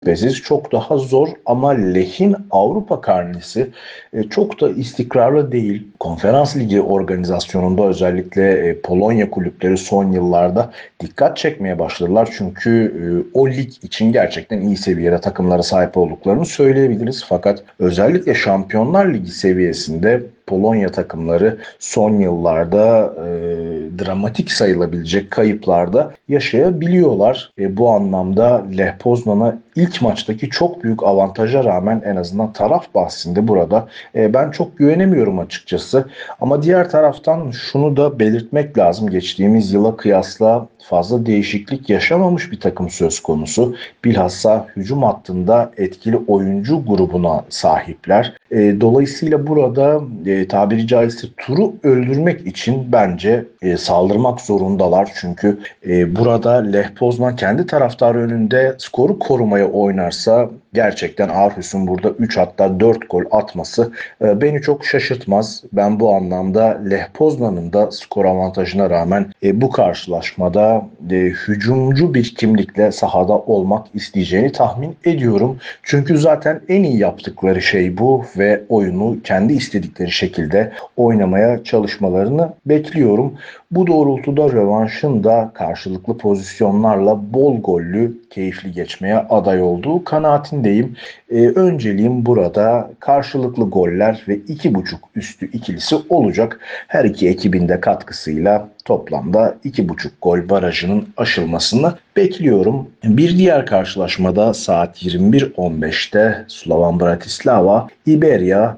şüphesiz çok daha zor ama Leh'in Avrupa karnesi çok da istikrarlı değil. Konferans Ligi organizasyonunda özellikle Polonya kulüpleri son yıllarda dikkat çekmeye başladılar. Çünkü o lig için gerçekten iyi seviyede takımlara sahip olduklarını söyleyebiliriz. Fakat özellikle Şampiyonlar Ligi seviyesinde Polonya takımları son yıllarda dramatik sayılabilecek kayıplarda yaşayabiliyorlar. Bu anlamda Lech Poznan'a ilk maçtaki çok büyük avantaja rağmen en azından taraf bahsinde burada ben çok güvenemiyorum açıkçası. Ama diğer taraftan şunu da belirtmek lazım. Geçtiğimiz yıla kıyasla fazla değişiklik yaşamamış bir takım söz konusu. Bilhassa hücum hattında etkili oyuncu grubuna sahipler. Dolayısıyla burada tabiri caizse turu öldürmek için bence saldırmak zorundalar. Çünkü burada Lech Poznan kendi taraftarı önünde skoru korumaya oynarsa gerçekten Aarhus'un burada 3 hatta 4 gol atması beni çok şaşırtmaz. Ben bu anlamda Lech Poznan'ın da skor avantajına rağmen bu karşılaşmada hücumcu bir kimlikle sahada olmak isteyeceğini tahmin ediyorum. Çünkü zaten en iyi yaptıkları şey bu ve oyunu kendi istedikleri şekilde oynamaya çalışmalarını bekliyorum. Bu doğrultuda rövanşın da karşılıklı pozisyonlarla bol gollü, keyifli geçmeye aday olduğu kanaatindeyim. Önceliğim burada karşılıklı goller ve 2.5 üstü ikilisi olacak. Her iki ekibin de katkısıyla toplamda 2.5 gol barajının aşılmasını bekliyorum. Bir diğer karşılaşmada saat 21.15'te Slovan Bratislava Iberia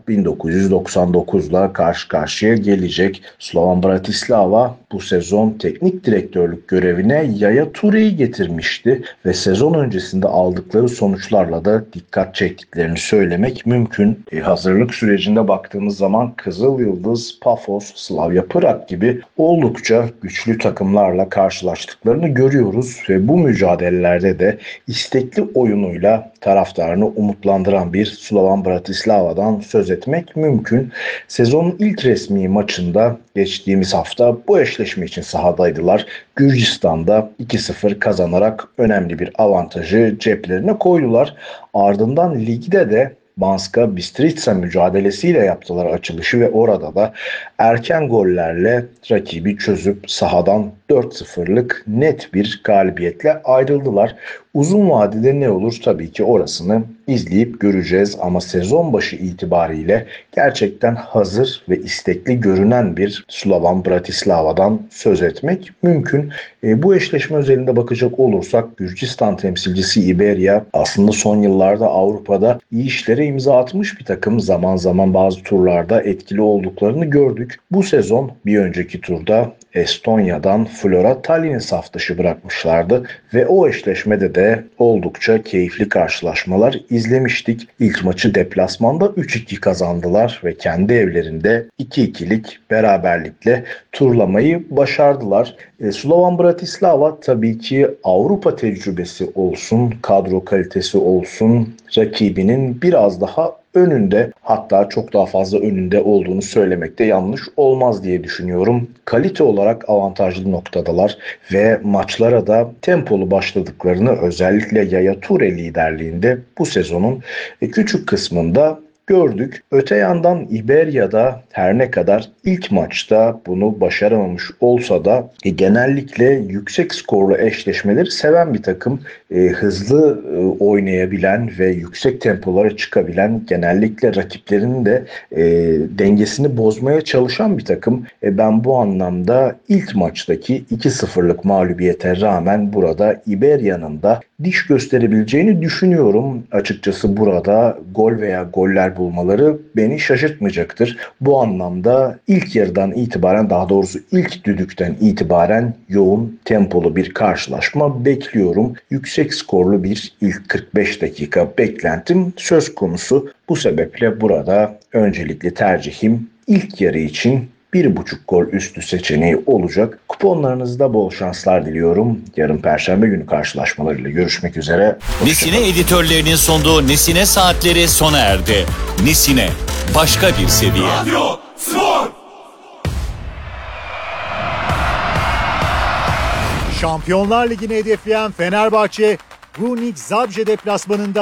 1999'la karşı karşıya gelecek. Slovan Bratislava bu sezon teknik direktörlük görevine Yaya Toure'yi getirmişti ve sezon öncesinde aldıkları sonuçlarla da dikkat çektiklerini söylemek mümkün. Hazırlık sürecinde baktığımız zaman Kızıl Yıldız, Pafos, Slavia Prag gibi oldukça güçlü takımlarla karşılaştıklarını görüyoruz ve bu mücadelelerde de istekli oyunuyla taraftarını umutlandıran bir Slovan Bratislava'dan söz etmek mümkün. Sezonun ilk resmi maçında geçtiğimiz hafta bu eşleşme için sahadaydılar. Gürcistan'da 2-0 kazanarak önemli bir avantajı ceplerine koydular. Ardından ligde de Banska Bistrica mücadelesiyle yaptılar açılışı ve orada da erken gollerle rakibi çözüp sahadan 4-0'lık net bir galibiyetle ayrıldılar. Uzun vadede ne olur tabii ki orasını izleyip göreceğiz ama sezon başı itibariyle gerçekten hazır ve istekli görünen bir Slovan Bratislava'dan söz etmek mümkün. Bu eşleşme özelinde bakacak olursak Gürcistan temsilcisi Iberia aslında son yıllarda Avrupa'da iyi işlere imza atmış bir takım. Zaman zaman bazı turlarda etkili olduklarını gördük. Bu sezon bir önceki turda Estonya'dan Flora Tallinn'i saf dışı bırakmışlardı ve o eşleşmede de oldukça keyifli karşılaşmalar izlemiştik. İlk maçı deplasmanda 3-2 kazandılar ve kendi evlerinde 2-2'lik beraberlikle turlamayı başardılar. Slovan Bratislava tabii ki Avrupa tecrübesi olsun, kadro kalitesi olsun, rakibinin biraz daha önünde, hatta çok daha fazla önünde olduğunu söylemekte yanlış olmaz diye düşünüyorum. Kalite olarak avantajlı noktadalar ve maçlara da tempolu başladıklarını özellikle Yaya Toure liderliğinde bu sezonun küçük kısmında gördük. Öte yandan Iberia'da her ne kadar ilk maçta bunu başaramamış olsa da genellikle yüksek skorlu eşleşmeleri seven bir takım. Hızlı oynayabilen ve yüksek tempolara çıkabilen, genellikle rakiplerinin de dengesini bozmaya çalışan bir takım. Ben bu anlamda ilk maçtaki 2-0'lık mağlubiyete rağmen burada Iberia'nın da diş gösterebileceğini düşünüyorum. Açıkçası burada gol veya goller bulmaları beni şaşırtmayacaktır. Bu anlamda ilk yarıdan itibaren, daha doğrusu ilk düdükten itibaren yoğun tempolu bir karşılaşma bekliyorum. Yüksek skorlu bir ilk 45 dakika beklentim söz konusu. Bu sebeple burada öncelikli tercihim ilk yarı için 1.5 gol üstü seçeneği olacak. Kuponlarınızda bol şanslar diliyorum. Yarın Perşembe günü karşılaşmalarıyla görüşmek üzere. Nesine editörlerinin sunduğu Nesine Saatleri sona erdi. Nesine, başka bir seviye. Radyo Spor! Şampiyonlar Ligi'ni hedefleyen Fenerbahçe Brunik Zabrze deplasmanında